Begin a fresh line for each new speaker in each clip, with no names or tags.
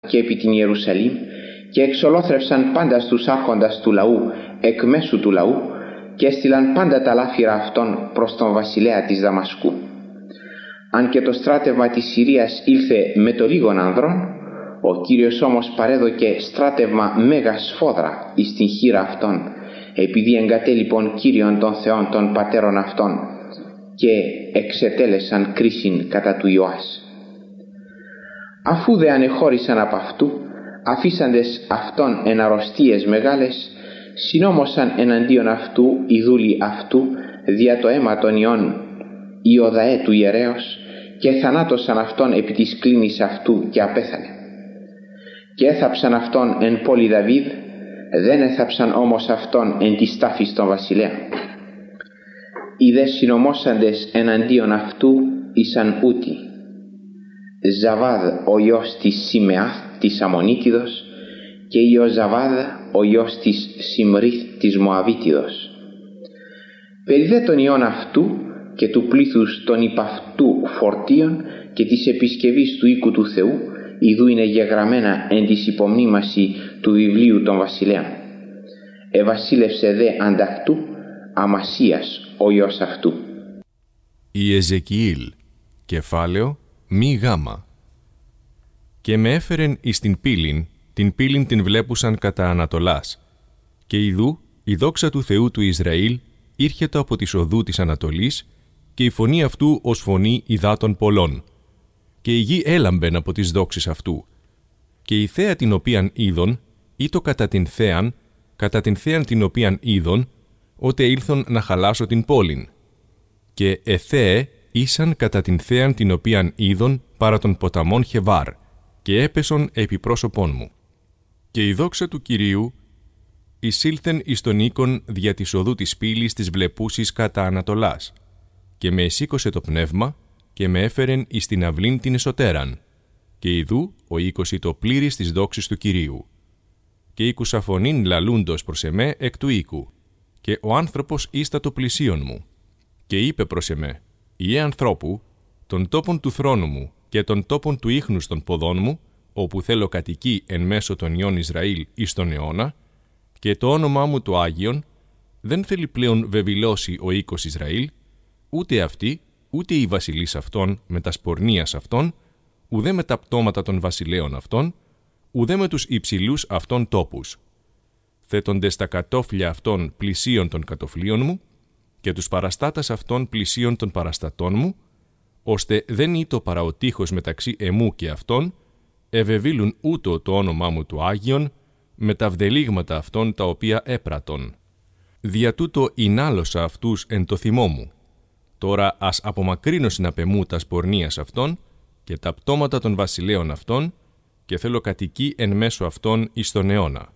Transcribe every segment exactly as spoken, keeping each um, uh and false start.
και επί την Ιερουσαλήμ και εξολόθρευσαν πάντα στους άρχοντας του λαού εκ μέσου του λαού και έστειλαν πάντα τα λάφυρα αυτών προς τον βασιλέα της Δαμασκού. Αν και το στράτευμα της Συρίας ήλθε με το λίγον ανδρών, ο Κύριος όμως παρέδωκε στράτευμα μέγα σφόδρα εις την χείρα αυτών, επειδή εγκατέλειπον Κύριον των Θεών των πατέρων αυτών και εξετέλεσαν κρίσιν κατά του Ιωάς. Αφού δε ανεχώρησαν από αυτού, αφήσαντες αυτόν εν αρρωστίες μεγάλες, συνόμωσαν εναντίον αυτού οι δούλοι αυτού δια το αίμα των ιών Ιωδαέ του ιερέως και θανάτωσαν αυτόν επί της κλίνης αυτού και απέθανε. Και έθαψαν αυτόν εν πόλη Δαβίδ, δεν έθαψαν όμως αυτόν εν της τάφης των βασιλέων. Οι δε συνομώσαντες εναντίον αυτού ήσαν ούτοι: Ζαβάδ ο γιος της Σιμεάθ της Αμμονίτιδος και Ιωζαβάδ ο γιος της Σιμρίθ της Μωαβίτιδος. Περί δε των ιών αυτού και του πλήθους των υπαυτού φορτίων και της επισκευής του οίκου του Θεού, ιδού είναι γεγραμμένα εν της υπομνήμαση του βιβλίου των βασιλέων. Εβασίλευσε δε ανταυτού Αμασίας ο γιος αυτού.
Η Εζεκιήλ, κεφάλαιο μη γάμα. Και με έφερεν εις την πύλην, την πύλην την βλέπουσαν κατά Ανατολάς. Και ιδού η δόξα του Θεού του Ισραήλ ήρχετο από της οδού της Ανατολής, και η φωνή αυτού ως φωνή υδάτων πολλών. Και η γη έλαμπεν από τις δόξεις αυτού. Και η θέα την οποίαν είδον, ήτο κατά την θέαν, κατά την θέαν την οποίαν είδον, ότε ήλθον να χαλάσω την πόλην. Και εθέε ήσαν κατά την θέαν την οποίαν είδον παρά των ποταμών Χεβάρ, και έπεσον επί πρόσωπόν μου. Και η δόξα του Κυρίου εισήλθεν εις τον οίκον δια της οδού της πύλης της βλεπούσης κατά Ανατολάς, και με εσήκωσε το πνεύμα και με έφερεν εις την αυλήν την εσωτέραν, και ιδού ο οίκος ήτο πλήρης της δόξης του Κυρίου. Και ήκουσα φωνήν λαλούντος προς εμέ εκ του οίκου, και ο άνθρωπος ίστατο πλησίον μου, και είπε προς εμέ: Ιε ανθρώπου, των τόπων του θρόνου μου και των τόπων του ίχνους των ποδών μου, όπου θέλω κατοικεί εν μέσω των ιών Ισραήλ εις τον αιώνα, και το όνομά μου το Άγιον, δεν θέλει πλέον βεβηλώσει ο οίκος Ισραήλ, ούτε αυτοί, ούτε οι βασιλείς αυτών με τα σπορνίας αυτών, ουδέ με τα πτώματα των βασιλέων αυτών, ουδέ με τους υψηλούς αυτών τόπους. Θέτοντες τα κατόφλια αυτών πλησίων των κατοφλίων μου, και τους παραστάτας αυτών πλησίων των παραστατών μου, ώστε δεν ήτο παρά ο τείχος μεταξύ εμού και αυτών, ευεβήλουν ούτω το όνομά μου του Άγιον, με τα βδελίγματα αυτών τα οποία έπρατον. Δια τούτο εινάλωσα αυτούς εν το θυμό μου. Τώρα ας απομακρύνωσιν απ' εμού τα σπορνίας αυτών και τα πτώματα των βασιλέων αυτών, και θέλω κατοικεί εν μέσω αυτών εις τον αιώνα.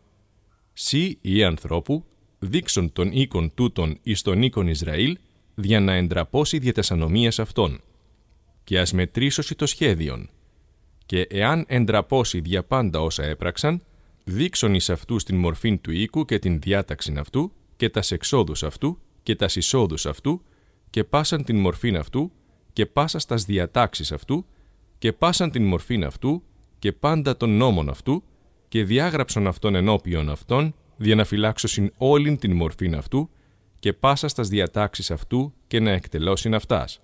Σύ, Ιε ανθρώπου, δείξον τον οίκον τούτον εις τον οίκον Ισραήλ, δια να εντραπώσει δια τας ανομίας αυτών. Και ας μετρήσωσι το σχέδιον. Και εάν εντραπώσει δια πάντα όσα έπραξαν, δείξον εις αυτούς την μορφήν του οίκου και την διάταξην αυτού, και τας εξόδους αυτού, και τας εισόδους αυτού, και πάσαν την μορφήν αυτού, και πάσα τας διατάξεις αυτού, και πάσαν την μορφήν αυτού, και πάντα των νόμων αυτού, και διάγραψον αυτόν ενώπιον αυτών, δια να φυλάξωσιν όλην την μορφήν αυτού, και πάσα τας διατάξεις αυτού, και να εκτελώσιν αυτάς.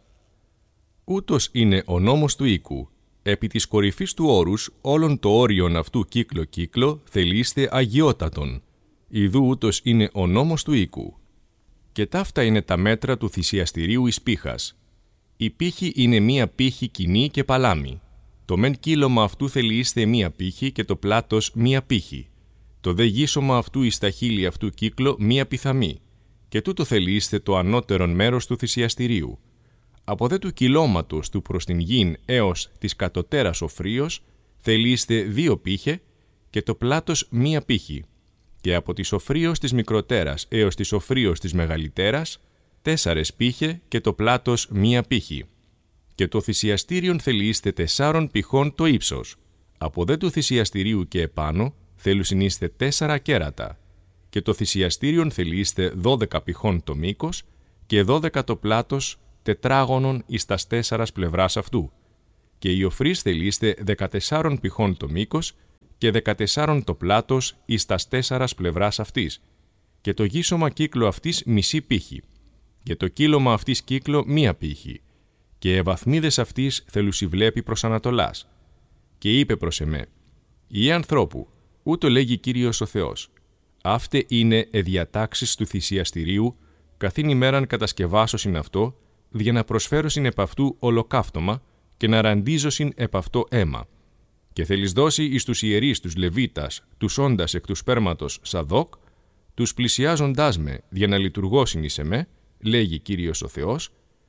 Ούτως είναι ο νόμος του οίκου. Επί της κορυφής του όρους, όλον το όριον αυτού κύκλο-κύκλο θελείστε αγιότατον. Ιδού ούτως είναι ο νόμος του οίκου. Και ταύτα είναι τα μέτρα του θυσιαστηρίου εις πύχας. Η πύχη είναι μία πύχη κοινή και παλάμη. Το μεν κύλωμα αυτού θελείστε μία πύχη και το πλάτος μία πύχη. Το δε γύσωμα αυτού εις τα χείλη αυτού κύκλο μία πιθαμή. Και τούτο θελείστε το ανώτερον μέρος του θυσιαστηρίου. Από δε του κυλώματος του προς την γην έως της κατωτέρας οφρίος θελείστε δύο πύχε και το πλάτος μία πύχη. Και από της οφρίος της μικροτέρας έως της οφρίος της μεγαλυτέρας τέσσαρες πύχε και το πλάτος μία πύχη. Και το θυσιαστήριον θελείστε τεσσάρων πυχών το ύψος. Από δε του θυσιαστηρίου και επάνω θέλουσιν είστε τέσσερα κέρατα. Και το θυσιαστήριον θελείστε δώδεκα πυχών το μήκος και δώδεκα το πλάτος τετράγωνων εις τας τέσσαρας πλευράς αυτού. Και η οφρής θελείστε δεκατεσσάρων πυχών το μήκος και δεκατεσσάρων το πλάτος εις τας τέσσαρας πλευράς αυτής, και το γύσωμα κύκλο αυτής μισή πύχη, και το κύλωμα αυτής κύκλο μία πύχη, και ευαθμίδες αυτής θελουσιβλέπει προς Ανατολάς. Και είπε προς εμέ, «Ιε ανθρώπου, ούτω λέγει Κύριος ο Θεός, αύτε είναι εδιατάξεις του θυσιαστηρίου, καθήν ημέραν κατασκευάσωσιν αυτό, για να προσφέρωσιν επ' αυτού ολοκαύτωμα και να ραντίζωσιν επ' αυτό αίμα. Και θέλεις δώσει εις τους ιερείς τους Λεβίτας, τους όντας εκ του σπέρματος Σαδόκ, τους πλησιάζοντάς με για να λειτουργώσιν εις εμέ, λέγει Κύριος ο Θεός,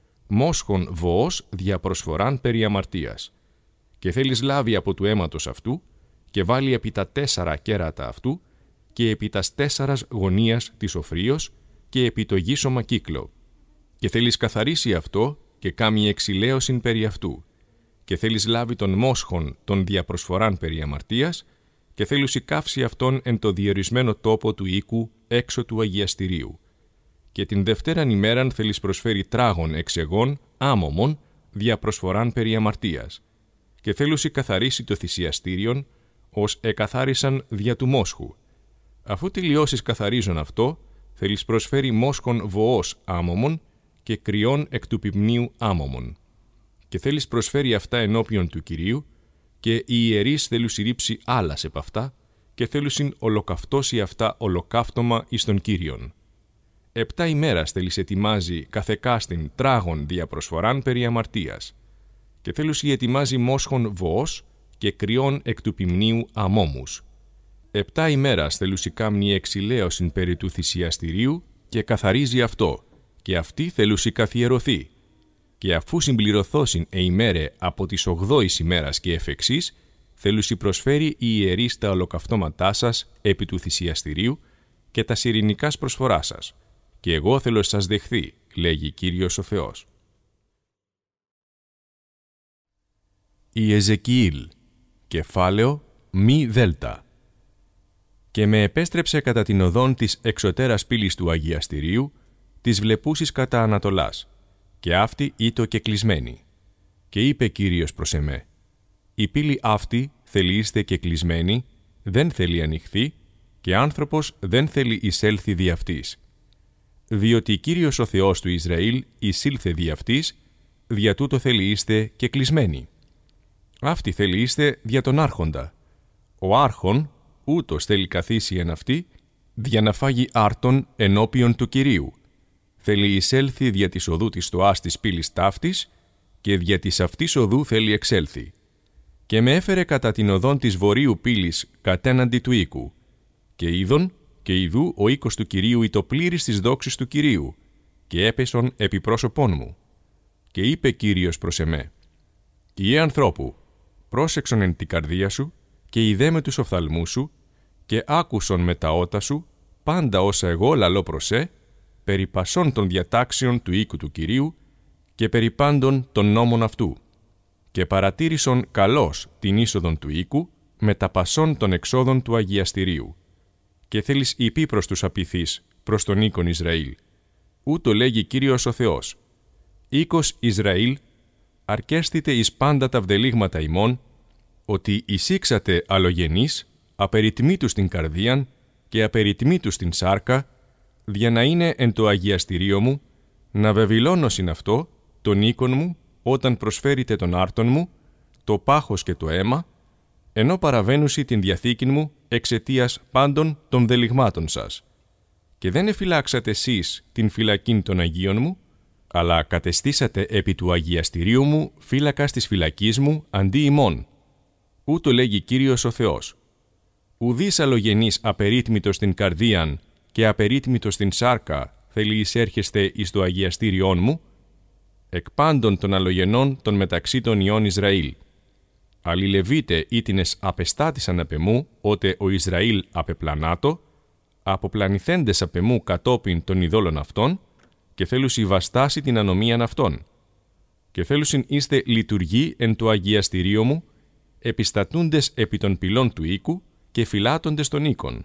μόσχον βοός δια προσφοράν περί αμαρτίας. Και θέλεις λάβει από του αίματος αυτού και βάλει επί τα τέσσερα κέρατα αυτού και επί τας τέσσαρας γωνίας της οφρίος και επί το γύσωμα κύκλο. Και θέλεις καθαρίσει αυτό και κάμει εξηλαίωσιν περί αυτού. Και θέλεις λάβει τον μόσχον των διαπροσφοράν περί αμαρτίας και θέλουσι καύσει αυτόν εν το διορισμένο τόπο του οίκου έξω του αγιαστηρίου. Και την Δευτέραν ημέραν θέλεις προσφέρει τράγων εξεγών άμωμον διαπροσφοράν περί αμαρτίας. Και θέλουσι καθαρίσει το θυσιαστήριον, ως εκαθάρισαν δια του μόσχου. Αφού τελειώσεις καθαρίζον αυτό, θέλεις προσφέρει μόσχον βοός άμωμον και κρυών εκ του πυμνίου άμωμον. Και θέλεις προσφέρει αυτά ενώπιον του Κυρίου, και οι ιερείς θέλουσι ρίψει άλλας επ' αυτά, και θέλουσιν ολοκαυτώσει αυτά ολοκαύτωμα εις τον Κύριον. Επτά ημέρας θέλεις ετοιμάζει καθεκάστην τράγων διαπροσφοράν περί αμαρτίας, και θέλουσι ετοιμάζει μόσχον βοός και κρυών εκ του πυμνίου αμόμους. Επτά ημέρας θέλουσι κάμνη εξηλαίωσιν περί του θυσιαστηρίου και καθαρίζει αυτό, και αυτή θέλουσι καθιερωθεί. Και αφού συμπληρωθώσιν εημέρε από τις ογδόης ημέρας και εφ' εξής, θέλουσι προσφέρει η ιερείς τα ολοκαυτώματά σας επί του θυσιαστηρίου και τα ειρηνικάς προσφορά σας. Και εγώ θέλω σας δεχθεί, λέγει Κύριος ο Θεός. Η Εζεκιήλ, κεφάλαιο μη δέλτα. Και με επέστρεψε κατά την οδόν της εξωτέρας πύλης του αγιαστηρίου, της βλεπούσης κατά Ανατολάς, και αυτή ήτο και κλεισμένη. Και είπε Κύριος προς εμέ, «Η πύλη αυτή θέλει είστε και κλεισμένη, δεν θέλει ανοιχθεί, και άνθρωπος δεν θέλει εισέλθει δι' αυτής. Διότι Κύριος ο Θεός του Ισραήλ εισήλθε δι' αυτής, δια τούτο θέλει είστε και κλεισμένοι. Αυτή θέλει είστε δια τον άρχοντα. Ο άρχον ούτως θέλει καθίσει εν αυτή, δια να φάγει άρτον ενώπιον του Κυρίου. Θέλει εισέλθει δια της οδού της στοάς της πύλης ταύτης, και δια της αυτής οδού θέλει εξέλθει. Και με έφερε κατά την οδόν της βορείου πύλης κατέναντι του οίκου. Και είδον, και ειδού ο οίκος του Κυρίου ήτο πλήρης της δόξης του Κυρίου, και έπεσον επί πρόσωπόν μου. Και είπε Κύριος προς εμέ, «Ιε ανθρώπου, πρόσεξον εν την καρδία σου, και ειδέ με τους οφθαλμούς σου, και άκουσον με τα ότα σου, πάντα όσα εγώ λαλώ προς σε, περί πασών των διατάξεων του οίκου του Κυρίου, και περί πάντων των νόμων αυτού. Και παρατήρησον καλώς την είσοδον του οίκου, με τα πασών των εξόδων του αγιαστηρίου. Και θέλεις υπή προς τους απειθείς, προς τον οίκον Ισραήλ. Ούτω λέγει Κύριος ο Θεός. Οίκος Ισραήλ, αρκέστητε εις πάντα τα βδελίγματα ημών, ότι εισήξατε αλλογενείς, απεριτμήτους στην καρδίαν και απεριτμήτους στην σάρκα, για να είναι εν το αγιαστηρίο μου, να βεβηλώνωσιν αυτό, τον οίκον μου, όταν προσφέρετε τον άρτον μου, το πάχος και το αίμα, ενώ παραβαίνουσι την διαθήκην μου εξαιτίας πάντων των βδελιγμάτων σας. Και δεν εφυλάξατε εσείς την φυλακήν των Αγίων μου, αλλά κατεστήσατε επί του αγιαστηρίου μου φύλακας της φυλακής μου αντί ημών. Ούτω λέγει Κύριος ο Θεός. Ουδής αλλογενής απερίτμητος στην καρδίαν και απερίτμητος στην σάρκα θέλει εισέρχεστε εις το αγιαστήριόν μου, εκ πάντων των αλλογενών των μεταξύ των ιών Ισραήλ. Αλληλεβείτε ήτινες απεστάτησαν απ' εμού, ότε ο Ισραήλ απεπλανάτο, αποπλανηθέντες απ' εμού κατόπιν των ειδόλων αυτών, και θέλουσι βαστάσει την ανομίαν αυτών. Και θέλουσιν είστε λειτουργοί εν το αγιαστηρίο μου, επιστατούντες επί των πυλών του οίκου και φυλάτοντες των οίκων.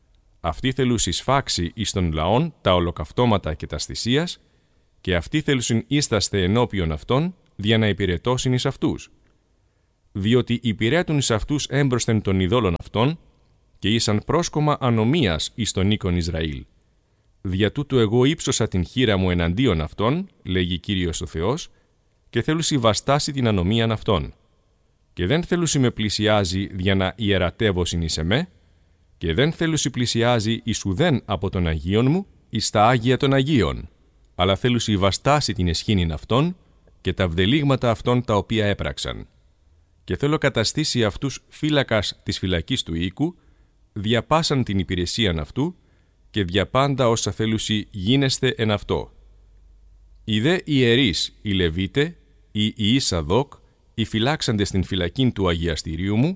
Αυτοί θέλουσι σφάξει εις των λαών τα ολοκαυτώματα και τα θυσίας, και αυτοί θέλουσιν ίσταστε ενώπιον αυτών, δια να υπηρετώσιν εις αυτούς. διότι υπηρέτουν εις αυτούς έμπροσθεν των ειδόλων αυτών και ήσαν πρόσκομα ανομίας εις τον οίκον Ισραήλ. Δια τούτου εγώ ύψωσα την χείρα μου εναντίον αυτών, λέγει Κύριος ο Θεός, και θέλουσι βαστάσει την ανομίαν αυτών. Και δεν θέλουσι με πλησιάζει για να ιερατεύωσιν εις εμέ, και δεν θέλουσι πλησιάζει εις ουδέν από τον Αγίον μου, εις τα Άγια των Αγίων, αλλά θέλουσι βαστάσει την εσχήνην αυτών και τα βδελίγματα αυτών τα οποία έπραξαν. Και θέλω καταστήσει αυτούς φύλακας της φυλακής του οίκου, διαπάσαν την υπηρεσίαν αυτού και διαπάντα όσα θέλουσι γίνεστε εν αυτό. Οι δε ιερείς, οι Λεβίτε, οι Ιησαδόκ, οι φυλάξαντες στην φυλακήν του Αγιαστηρίου μου,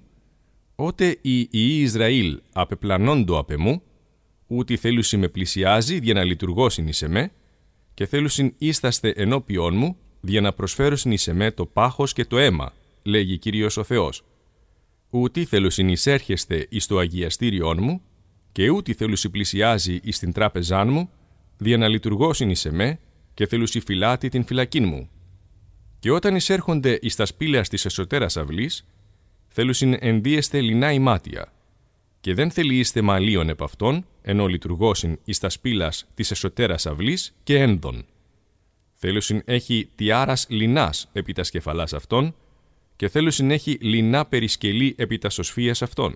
ότε οι Ιη Ισραήλ απεπλανώντο απ' εμού, ούτι θέλουσι με πλησιάζει για να λειτουργώσιν εις εμέ, και θέλουσιν ίσταστε ενώπιόν μου, για να προσφέρωσιν εις εμέ το πάχος και το αίμα, λέγει Κύριος ο Θεός. Ούτι θέλουσιν εισέρχεστε εις το Αγιαστήριόν μου, και ούτι θέλουσι πλησιάζει εις την τράπεζάν μου, για να λειτουργώσιν εις εμέ, και θέλουσι φυλάτη την φυλακήν μου. Και όταν εισέρχονται εις τα σπήλαια της εσωτέρας αυλής, θέλουσιν ενδύεστε λινά ημάτια, και δεν θέλει είστε μαλλίον επ' αυτών, ενώ λειτουργώσιν εις τα σπήλας της εσωτέρας αυλής και ένδον. Θέλουσιν έχει τιάρας λινάς επί τα σκεφαλάς αυτών, και θέλουσιν έχει λινά περισκελή επί τα σωσφίας αυτών.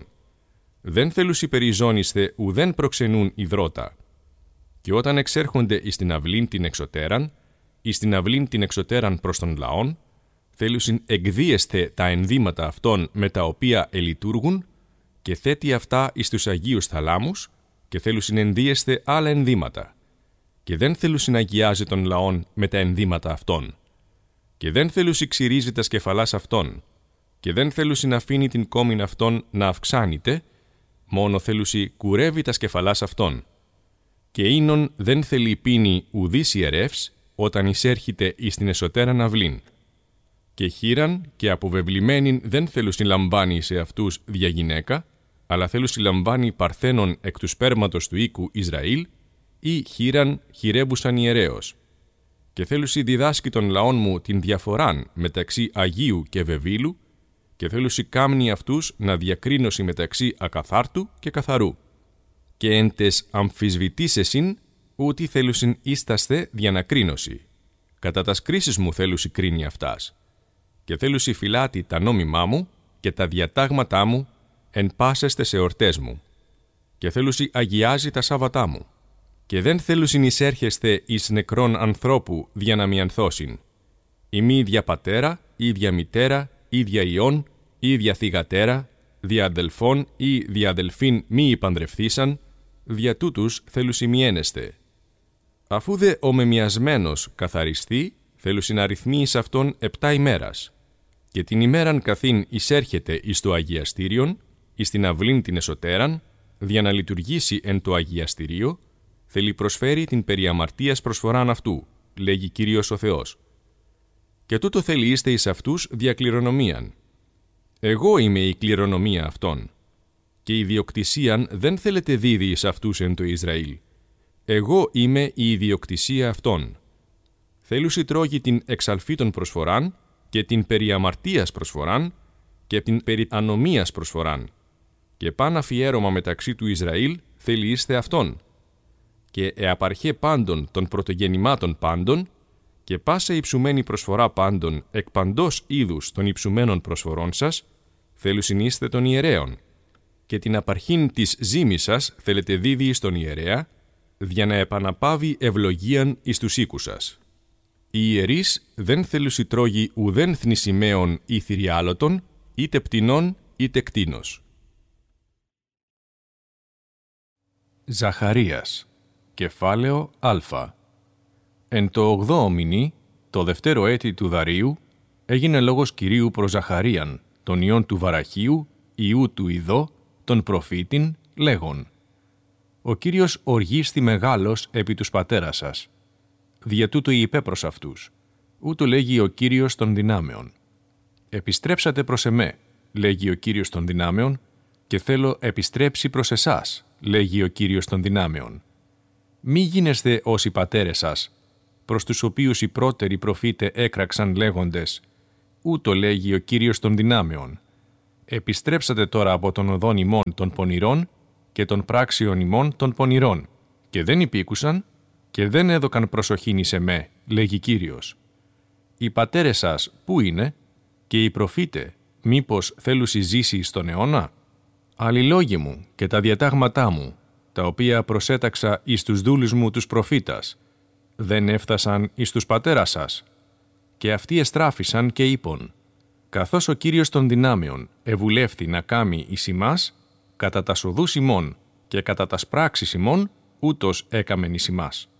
Δεν θέλουσι περιζώνιστε ουδέν προξενούν υδρότα. Και όταν εξέρχονται εις την αυλήν την εξωτέραν, εις την αυλήν την εξωτέραν προς τον λαόν, θέλουσιν εκδίεστε τα ενδύματα αυτών με τα οποία ελειτούργουν, και θέτει αυτά εις τους Αγίους θαλάμους, και θέλουσιν ενδύεστε άλλα ενδύματα. Και δεν θέλουσιν αγιάζει τον λαόν με τα ενδύματα αυτών. Και δεν θέλουσι ξυρίζει τα σκεφαλάς αυτών. Και δεν θέλουσιν αφήνει την κόμην αυτών να αυξάνεται, μόνο θέλουσι κουρεύει τα σκεφαλάς αυτών. Και ίνον δεν θέλει πίνει ουδής ιερεύς, όταν εισέρχεται εις την εσωτέραν αυλήν. Και χείραν και αποβεβλημένην δεν θέλουσι λαμβάνει σε αυτούς δια γυναίκα, αλλά θέλουσι λαμβάνει παρθένων εκ του σπέρματος του οίκου Ισραήλ, ή χείραν χειρεύουσαν ιερέως. Και θέλουσι διδάσκει των λαών μου την διαφοράν μεταξύ Αγίου και Βεβήλου, και θέλουσι κάμνει αυτούς να διακρίνωση μεταξύ ακαθάρτου και καθαρού. Και εν τες αμφισβητήσεσιν, ούτι θέλουσιν ίσταστε διανακρίνωση. Κατά τας κρίσεις μου θέλουσι κρίνει αυτάς. Και θέλουσι φυλάτη τα νόμιμά μου και τα διατάγματά μου εν πάσεστε σε ορτές μου. Και θέλουσι αγιάζει τα Σάββατά μου. Και δεν θέλουσιν εισέρχεστε εις νεκρών ανθρώπου δια να μη ανθώσιν. Ημί δια πατέρα, ή δια μητέρα, ή δια ιών, ή δια θυγατέρα, δια αδελφών ή δια αδελφήν μη υπανδρευθήσαν, δια τούτους θέλουσι μιένεστε. Αφού δε ο μεμιασμένος καθαριστεί, θέλουσιν αριθμεί εις αυτόν επτά ημέρας. Και την ημέραν καθήν εισέρχεται εις το Αγιαστήριον, εις την αυλήν την εσωτέραν, δια να λειτουργήσει εν το Αγιαστηρίο, θέλει προσφέρει την περί αμαρτίας προσφοράν αυτού, λέγει Κύριος ο Θεός. Και τούτο θέλει είστε εις αυτούς δια κληρονομίαν. Εγώ είμαι η κληρονομία αυτών. Και η ιδιοκτησίαν δεν θέλετε δίδει εις αυτούς εν το Ισραήλ. Εγώ είμαι η ιδιοκτησία αυτών. Θέλουσι τρώγει την εξαλφήτων προσφοράν και την περί αμαρτίας προσφοράν και την περί ανομίας προσφοράν. Και παν αφιέρωμα μεταξύ του Ισραήλ θέλει είστε αυτών. Και εαπαρχέ πάντων των πρωτογεννημάτων πάντων και πάσα υψουμένη προσφορά πάντων εκ παντός είδους των υψουμένων προσφορών σας, θέλουσιν είστε των ιερέων. Και την απαρχήν της ζήμης σας θέλετε δίδει στον ιερέα, για να επαναπάβει ευλογίαν εις τους οίκους σας. Οι ιερείς δεν θέλουσι τρώγει ουδέν θνησιμαίων ή θηριάλωτων, είτε πτηνών είτε κτήνος. Ζαχαρίας, κεφάλαιο Α. Εν το ογδόο μηνύ, το δευτέρο έτη του Δαρίου, έγινε λόγος Κυρίου προς Ζαχαρίαν, τον ιόν του Βαραχίου, ιού του Ιδώ, τον προφήτην, λέγον: «Ο Κύριος οργίστη μεγάλος επί τους πατέρας σας. Δια τούτο είπε προς αυτούς: ούτω λέγει ο Κύριος των δυνάμεων. Επιστρέψατε προς εμέ, λέγει ο Κύριος των δυνάμεων, και θέλω επιστρέψει προς εσάς, λέγει ο Κύριος των δυνάμεων. Μη γίνεστε ως οι πατέρες σας, προς τους οποίους οι πρώτεροι προφήτε έκραξαν λέγοντες: ούτω λέγει ο Κύριος των δυνάμεων. Επιστρέψατε τώρα από τον οδόν ημών των πονηρών και των πράξεων ημών των πονηρών, και δεν υπήκουσαν και δεν έδωκαν προσοχήν εις εμέ, λέγει Κύριος. Οι πατέρες σας πού είναι, και οι προφήτε, μήπως θέλουσι ζήσει στον αιώνα? Αλληλόγοι μου και τα διατάγματά μου, τα οποία προσέταξα εις τους δούλους μου τους προφήτας, δεν έφτασαν εις τους πατέρας σας? Και αυτοί εστράφησαν και είπον, καθώς ο Κύριος των δυνάμεων ευουλεύθη να κάμει εις ημάς, κατά τα σοδούς ημών και κατά τας πράξεις ημών, ούτως έκαμεν εις ημάς.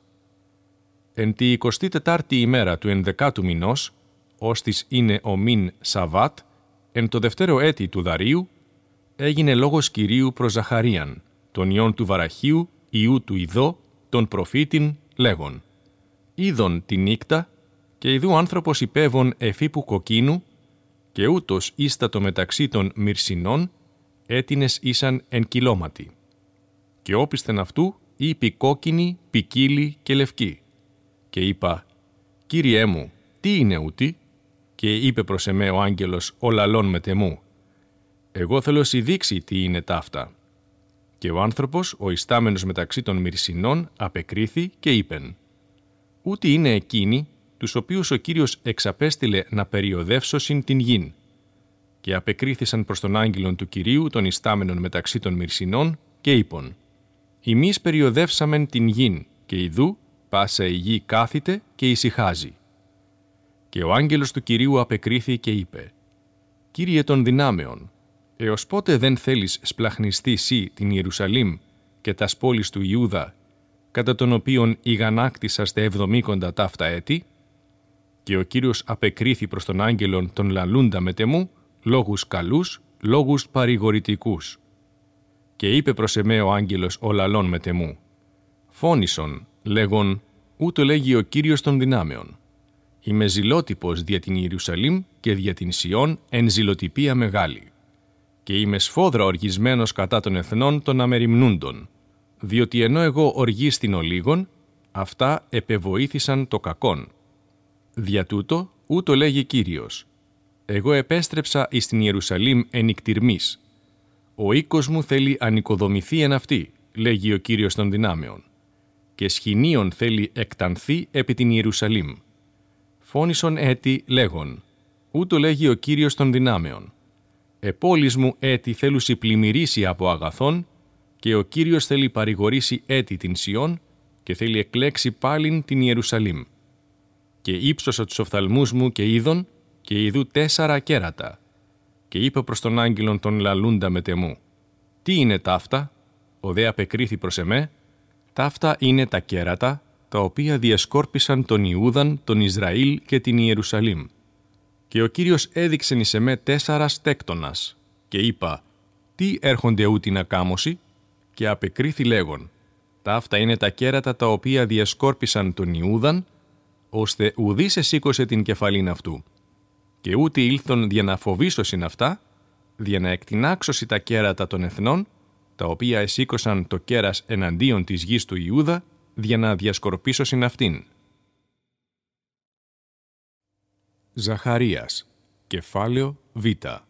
Εν τη εικοστή τετάρτη ημέρα του ενδεκάτου μηνός, ώστις είναι ο μήν Σαββάτ, εν το δευτέρο έτη του Δαρίου, έγινε λόγος Κυρίου προς Ζαχαρίαν, τον ιόν του Βαραχίου, ιού του Ιδώ, τον προφήτην, λέγον, είδον τη νύκτα, και ιδού άνθρωπος υπέβων εφήπου κοκκίνου, και ούτως ίστατο μεταξύ των μυρσινών, έτινες ήσαν εν κυλώματι. Και όπισθεν αυτού είπε κόκκινη, ποικίλη και λευκή. Και είπα, Κύριέ μου, τι είναι ούτη? Και είπε προς εμέ ο άγγελος ο λαλών μετεμού, εγώ θέλω σοι δείξει τι είναι ταύτα. Και ο άνθρωπος, ο ιστάμενος μεταξύ των μυρσινών, απεκρίθη και είπεν, ούτι είναι εκείνοι, τους οποίους ο Κύριος εξαπέστειλε να περιοδεύσωσιν την γην. Και απεκρίθησαν προς τον άγγελον του Κυρίου των ιστάμενων μεταξύ των μυρσινών και είπον, ημείς περιοδεύσαμεν την γην και ιδού πάσα η γη κάθεται και ησυχάζει. Και ο άγγελος του Κυρίου απεκρίθη και είπε, Κύριε των δυνάμεων, έως πότε δεν θέλεις σπλαχνιστεί σύ την Ιερουσαλήμ και τας πόλεις του Ιούδα, κατά των οποίων ηγανάκτησαστε εβδομήκοντα ταύτα έτη? Και ο Κύριος απεκρίθη προς τον άγγελον τον λαλούντα μετεμού, λόγους καλούς, λόγους παρηγορητικούς. Και είπε προς εμέ ο άγγελος ο λαλών μετεμού, φώνησον, λέγον, ούτω λέγει ο Κύριος των δυνάμεων. Είμαι ζηλότυπος δια την Ιερουσαλήμ και δια την Σιών εν ζηλοτυπία μεγάλη. Και είμαι σφόδρα οργισμένος κατά των εθνών των αμεριμνούντων, διότι ενώ εγώ οργίστην ολίγων, αυτά επεβοήθησαν το κακόν. Δια τούτο, ούτω λέγει Κύριος, εγώ επέστρεψα εις την Ιερουσαλήμ εν ικτυρμής. Ο οίκος μου θέλει ανοικοδομηθεί εν αυτή, λέγει ο Κύριος των δυνάμεων, και σχοινίων θέλει εκτανθεί επί την Ιερουσαλήμ. Φώνησον έτη λέγον, ούτω λέγει ο Κύριος των δυνάμεων. Επόλης μου έτη θέλουσι πλημμυρίσει από αγαθών, και ο Κύριος θέλει παρηγορήσει έτη την Σιών και θέλει εκλέξει πάλιν την Ιερουσαλήμ. Και ύψωσα τους οφθαλμούς μου και είδον, και ειδού τέσσερα κέρατα. Και είπε προς τον άγγελον τον λαλούντα μετεμού, τι είναι ταύτα? Ο δε απεκρίθη προς εμέ, ταύτα είναι τα κέρατα, τα οποία διασκόρπισαν τον Ιούδαν, τον Ισραήλ και την Ιερουσαλήμ. Και ο Κύριος έδειξεν εις εμέ τέσσερα στέκτονας, και είπα, τι έρχονται ούτη να κάμωση? Και απεκρίθη λέγον, ταύτα είναι τα κέρατα τα οποία διασκόρπισαν τον Ιούδαν, ώστε ουδής εσήκωσε την κεφαλήν αυτού. Και ούτε ήλθον δια να φοβήσωσιν αυτά, δια να εκτινάξωσι τα κέρατα των εθνών, τα οποία εσήκωσαν το κέρας εναντίον της γης του Ιούδα, δια να διασκορπίσωσιν αυτήν. Ζαχαρίας, κεφάλαιο Β.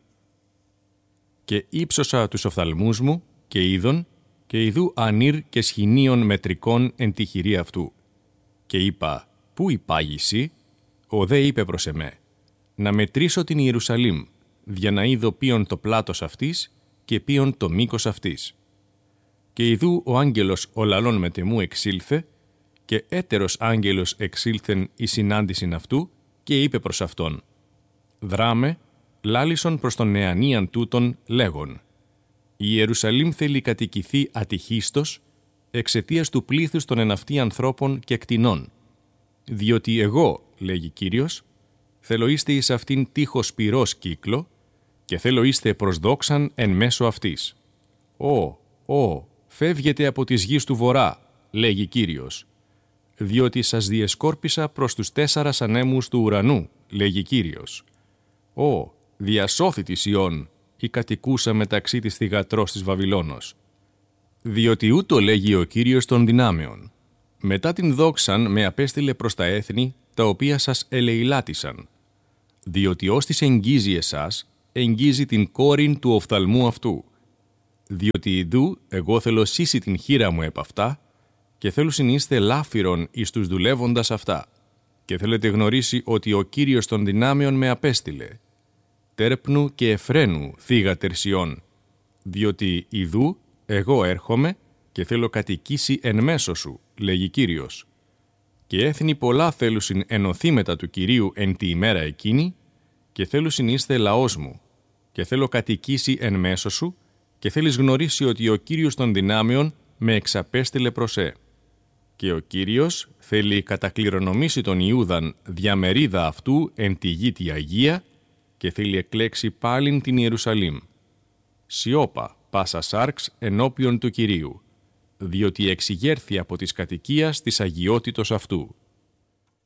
Και ύψωσα τους οφθαλμούς μου και είδον, και ιδού ανήρ και σχοινίων μετρικών εν τη χειρή αυτού. Και είπα, πού υπάγησι? Ο δε είπε προς εμέ, να μετρήσω την Ιερουσαλήμ, για να είδω ποιον το πλάτος αυτής και ποιον το μήκος αυτής. Και ιδού ο άγγελος ο λαλών μετεμού εξήλθε, και έτερος άγγελος εξήλθεν η συνάντησιν αυτού, και είπε προς αυτόν, δράμε, λάλησον προς τον νεανίαν τούτον, λέγον, η Ιερουσαλήμ θέλει κατοικηθεί ατυχίστος, εξαιτίας του πλήθους των εναυτή ανθρώπων και κτηνών. Διότι εγώ, λέγει Κύριος, θέλω είστε εις αυτήν τείχος πυρός κύκλο, και θέλω είστε προς δόξαν εν μέσω αυτής. Ω, ω, φεύγετε από της γης του βορρά, λέγει Κύριος. Διότι σας διεσκόρπισα προς τους τέσσαρας ανέμους του ουρανού, λέγει Κύριος. Ω, διασώθη τη Σιών, η κατοικούσα μεταξύ της θυγατρός της Βαβυλώνος. Διότι ούτω λέγει ο Κύριος των δυνάμεων. Μετά την δόξαν με απέστειλε προς τα έθνη, τα οποία σας ελεηλάτησαν. διότι ως της εγγίζει εσάς, εγγίζει την κόρην του οφθαλμού αυτού. Διότι ιδού εγώ θέλω σύσει την χείρα μου επ' αυτά και θέλω συνείστε λάφυρον εις τους δουλεύοντας αυτά και θέλετε γνωρίσει ότι ο Κύριος των δυνάμεων με απέστειλε. Τέρπνου και Εφραίνου θύγα τερσιών, διότι ιδού εγώ έρχομαι και θέλω κατοικήσει εν μέσω σου, λέγει Κύριος. Και έθνη πολλά θέλουσιν ενωθεί μετά του Κυρίου εν τη ημέρα εκείνη και θέλουσιν είστε λαός μου και θέλω κατοικήσει εν μέσω σου και θέλεις γνωρίσει ότι ο Κύριος των δυνάμεων με εξαπέστειλε προς ε. Και ο Κύριος θέλει κατακληρονομήσει τον Ιούδαν διαμερίδα αυτού εν τη γη τη Αγία και θέλει εκλέξει πάλιν την Ιερουσαλήμ. Σιώπα πάσα σάρξ ενώπιον του Κυρίου, διότι εξηγέρθη από της κατοικίας της αγιότητος αυτού.